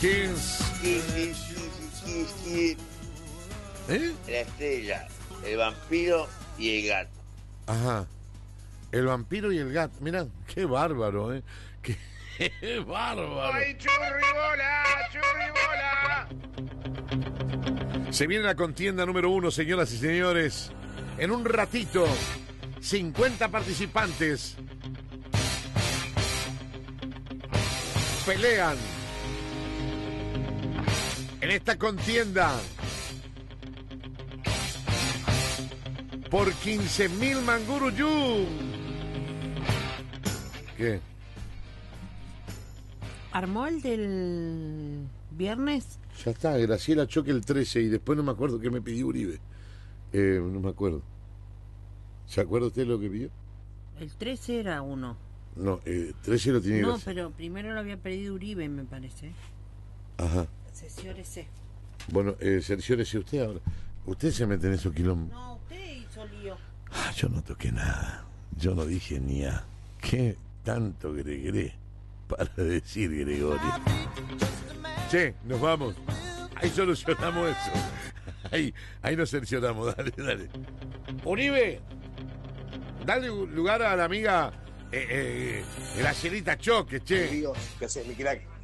La estrella, el vampiro y el gato. Ajá. El vampiro y el gato. Mirá, qué bárbaro, ¿eh? Qué bárbaro. ¡Ay, churribola, churribola! Se viene la contienda número 1, señoras y señores. En un ratito, 50 participantes pelean en esta contienda por 15.000 manguruyú. ¿Qué? ¿Armó el del viernes? Ya está, Graciela choque el 13 y después no me acuerdo qué me pidió Uribe. No me acuerdo. ¿Se acuerda usted lo que pidió? El 13 era uno. No, 13 lo tiene No, Graciela. pero primero lo había pedido Uribe, me parece. Ajá. Cerciórese. Bueno, cerciórese usted ahora. Usted se mete en esos quilombos. No, usted hizo lío. Ah, yo no toqué nada. Yo no dije ni a qué tanto gregué para decir Gregorio. Che, nos vamos. Ahí solucionamos eso. Ahí nos cercioramos. Dale. Uribe, dale lugar a la amiga Gracielita Choque, che. Digo, ¿qué haces, mi crack?